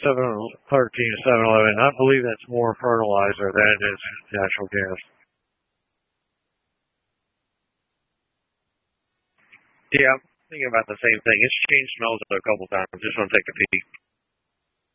713 to 711. I believe that's more fertilizer than it is natural gas. Yeah, I'm thinking about the same thing. It's changed smells a couple times. Just want to take a peek.